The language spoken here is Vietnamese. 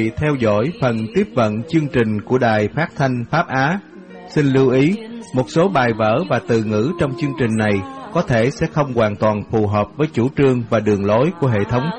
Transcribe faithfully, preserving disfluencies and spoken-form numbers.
Theo dõi phần tiếp vận chương trình của Đài Phát thanh Pháp Á. Xin lưu ý, một số bài vở và từ ngữ trong chương trình này có thể sẽ không hoàn toàn phù hợp với chủ trương và đường lối của hệ thống